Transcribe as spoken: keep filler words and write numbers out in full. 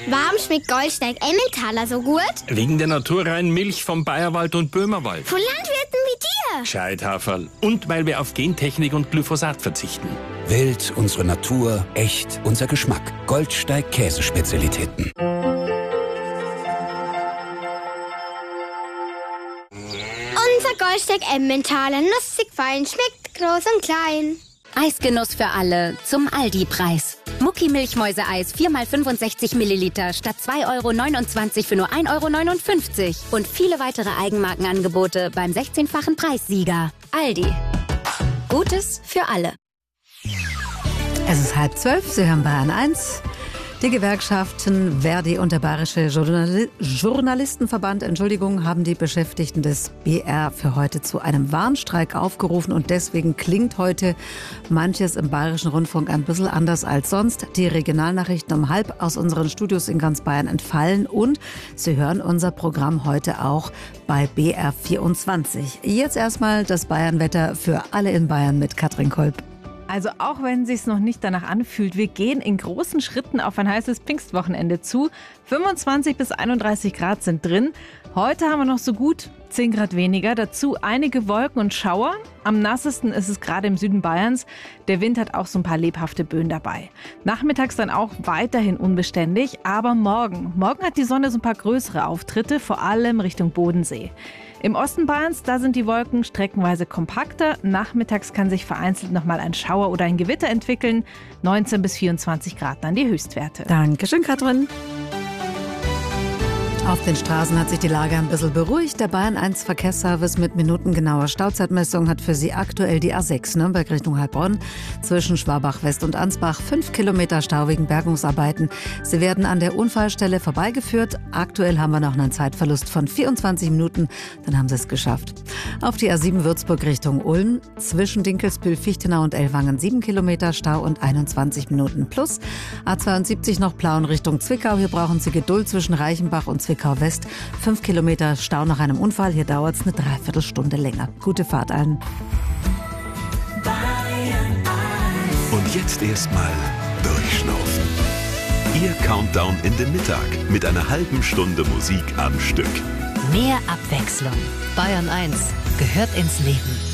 Warum schmeckt Goldsteig Emmentaler so gut? Wegen der naturreinen Milch vom Bayerwald und Böhmerwald. Von Landwirten wie dir. Gescheithaferl. Und weil wir auf Gentechnik und Glyphosat verzichten. Wild, unsere Natur, echt, unser Geschmack. Goldsteig Käsespezialitäten. Unser Goldsteig Emmentaler, nussig fein, schmeckt groß und klein. Eisgenuss für alle zum Aldi-Preis. Mucki-Milchmäuse-Eis vier mal fünfundsechzig Milliliter statt zwei Euro neunundzwanzig für nur ein Euro neunundfünfzig. Und viele weitere Eigenmarkenangebote beim sechzehnfachen Preissieger. Aldi. Gutes für alle. Es ist halb zwölf, Sie hören Bayern eins. Die Gewerkschaften Verdi und der Bayerische Journali- Journalistenverband Entschuldigung, haben die Beschäftigten des B R für heute zu einem Warnstreik aufgerufen. Und deswegen klingt heute manches im Bayerischen Rundfunk ein bisschen anders als sonst. Die Regionalnachrichten um halb aus unseren Studios in ganz Bayern entfallen. Und Sie hören unser Programm heute auch bei B R vierundzwanzig. Jetzt erstmal das Bayernwetter für alle in Bayern mit Katrin Kolb. Also auch wenn es sich noch nicht danach anfühlt, wir gehen in großen Schritten auf ein heißes Pfingstwochenende zu. fünfundzwanzig bis einunddreißig Grad sind drin. Heute haben wir noch so gut zehn Grad weniger. Dazu einige Wolken und Schauer. Am nassesten ist es gerade im Süden Bayerns. Der Wind hat auch so ein paar lebhafte Böen dabei. Nachmittags dann auch weiterhin unbeständig. Aber morgen, morgen hat die Sonne so ein paar größere Auftritte, vor allem Richtung Bodensee. Im Osten Bayerns, da sind die Wolken streckenweise kompakter. Nachmittags kann sich vereinzelt nochmal ein Schauer oder ein Gewitter entwickeln. neunzehn bis vierundzwanzig Grad dann die Höchstwerte. Dankeschön, Katrin. Auf den Straßen hat sich die Lage ein bisschen beruhigt. Der Bayern eins Verkehrsservice mit minutengenauer Stauzeitmessung hat für Sie aktuell die A sechs Nürnberg Richtung Heilbronn zwischen Schwabach West und Ansbach. Fünf Kilometer Stau wegen Bergungsarbeiten. Sie werden an der Unfallstelle vorbeigeführt. Aktuell haben wir noch einen Zeitverlust von vierundzwanzig Minuten. Dann haben Sie es geschafft. Auf die A sieben Würzburg Richtung Ulm zwischen Dinkelsbühl, Fichtenau und Ellwangen sieben Kilometer Stau und einundzwanzig Minuten. Plus A zweiundsiebzig noch Plauen Richtung Zwickau. Hier brauchen Sie Geduld zwischen Reichenbach und Zwickau West. Fünf Kilometer Stau nach einem Unfall. Hier dauert es eine Dreiviertelstunde länger. Gute Fahrt allen. Und jetzt erstmal durchschnaufen. Ihr Countdown in den Mittag mit einer halben Stunde Musik am Stück. Mehr Abwechslung. Bayern eins gehört ins Leben.